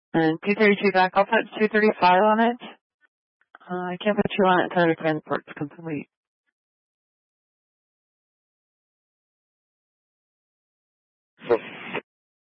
And 232 back, I'll put 235 on it. I can't put 2 on it until the transport's complete.